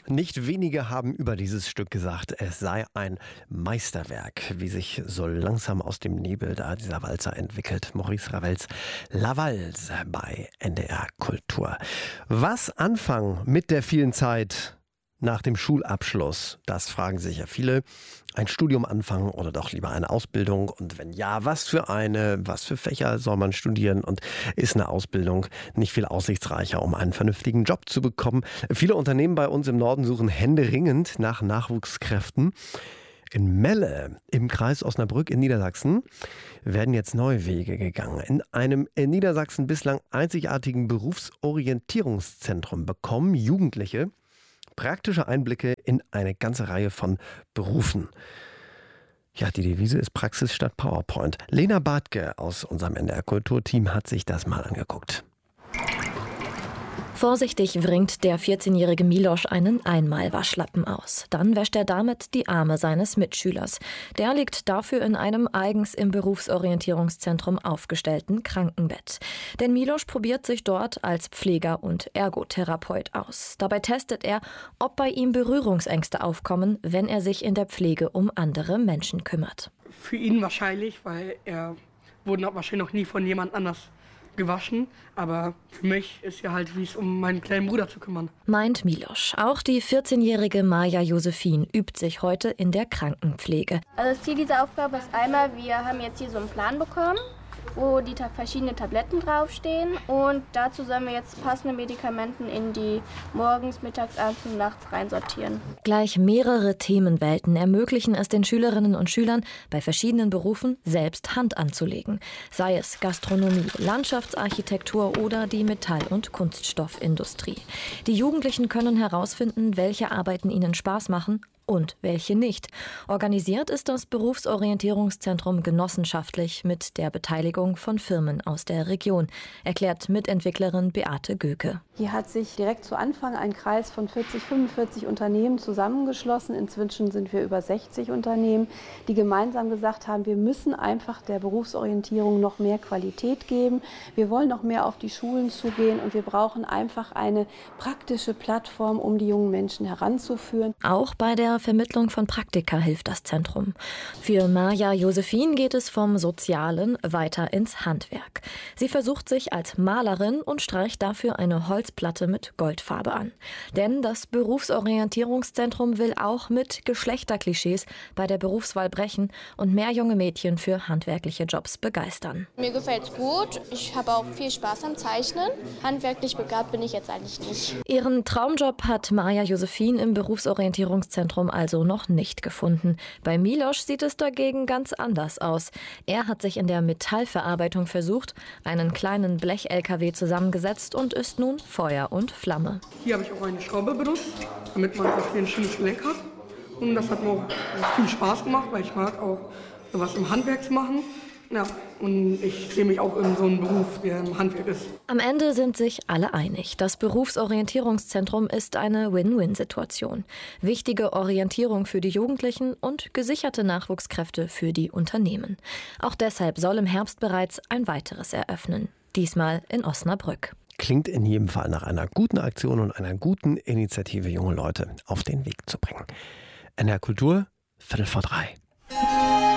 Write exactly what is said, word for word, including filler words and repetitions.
Nicht wenige haben über dieses Stück gesagt, es sei ein Meisterwerk, wie sich so langsam aus dem Nebel da dieser Walzer entwickelt. Maurice Ravels La Valse bei N D R Kultur. Was anfangen mit der vielen Zeit nach dem Schulabschluss? Das fragen sich ja viele. Ein Studium anfangen oder doch lieber eine Ausbildung? Und wenn ja, was für eine? Was für Fächer soll man studieren? Und ist eine Ausbildung nicht viel aussichtsreicher, um einen vernünftigen Job zu bekommen? Viele Unternehmen bei uns im Norden suchen händeringend nach Nachwuchskräften. In Melle im Kreis Osnabrück in Niedersachsen werden jetzt neue Wege gegangen. In einem in Niedersachsen bislang einzigartigen Berufsorientierungszentrum bekommen Jugendliche praktische Einblicke in eine ganze Reihe von Berufen. Ja, die Devise ist Praxis statt PowerPoint. Lena Bartke aus unserem N D R Kulturteam hat sich das mal angeguckt. Vorsichtig wringt der vierzehnjährige Miloš einen Einmalwaschlappen aus. Dann wäscht er damit die Arme seines Mitschülers. Der liegt dafür in einem eigens im Berufsorientierungszentrum aufgestellten Krankenbett. Denn Miloš probiert sich dort als Pfleger und Ergotherapeut aus. Dabei testet er, ob bei ihm Berührungsängste aufkommen, wenn er sich in der Pflege um andere Menschen kümmert. Für ihn wahrscheinlich, weil er wurde wahrscheinlich noch nie von jemand anders gewaschen, aber für mich ist ja halt, wie es um meinen kleinen Bruder zu kümmern. Meint Miloš. Auch die vierzehnjährige Maja Josephine übt sich heute in der Krankenpflege. Also das Ziel dieser Aufgabe ist einmal, wir haben jetzt hier so einen Plan bekommen, wo die ta- verschiedenen Tabletten draufstehen und dazu sollen wir jetzt passende Medikamente in die morgens, mittags, abends und nachts reinsortieren. Gleich mehrere Themenwelten ermöglichen es den Schülerinnen und Schülern, bei verschiedenen Berufen selbst Hand anzulegen. Sei es Gastronomie, Landschaftsarchitektur oder die Metall- und Kunststoffindustrie. Die Jugendlichen können herausfinden, welche Arbeiten ihnen Spaß machen und welche nicht. Organisiert ist das Berufsorientierungszentrum genossenschaftlich mit der Beteiligung von Firmen aus der Region, erklärt Mitentwicklerin Beate Göke. Hier hat sich direkt zu Anfang ein Kreis von vierzig, fünfundvierzig Unternehmen zusammengeschlossen. Inzwischen sind wir über sechzig Unternehmen, die gemeinsam gesagt haben, wir müssen einfach der Berufsorientierung noch mehr Qualität geben. Wir wollen noch mehr auf die Schulen zugehen und wir brauchen einfach eine praktische Plattform, um die jungen Menschen heranzuführen. Auch bei der Vermittlung von Praktika hilft das Zentrum. Für Maja Josephine geht es vom Sozialen weiter ins Handwerk. Sie versucht sich als Malerin und streicht dafür eine Holzplatte mit Goldfarbe an. Denn das Berufsorientierungszentrum will auch mit Geschlechterklischees bei der Berufswahl brechen und mehr junge Mädchen für handwerkliche Jobs begeistern. Mir gefällt's gut. Ich habe auch viel Spaß am Zeichnen. Handwerklich begabt bin ich jetzt eigentlich nicht. Ihren Traumjob hat Maja Josephine im Berufsorientierungszentrum also noch nicht gefunden. Bei Miloš sieht es dagegen ganz anders aus. Er hat sich in der Metallverarbeitung versucht, einen kleinen Blech-L K W zusammengesetzt und ist nun Feuer und Flamme. Hier habe ich auch eine Schraube benutzt, damit man auch hier ein schönes Gelenk hat. Und das hat mir auch viel Spaß gemacht, weil ich mag auch was im Handwerk zu machen. Ja, und ich sehe mich auch in so einem Beruf, der im Handwerk ist. Am Ende sind sich alle einig. Das Berufsorientierungszentrum ist eine Win-Win-Situation. Wichtige Orientierung für die Jugendlichen und gesicherte Nachwuchskräfte für die Unternehmen. Auch deshalb soll im Herbst bereits ein weiteres eröffnen. Diesmal in Osnabrück. Klingt in jedem Fall nach einer guten Aktion und einer guten Initiative, junge Leute auf den Weg zu bringen. N D R Kultur, Viertel vor drei.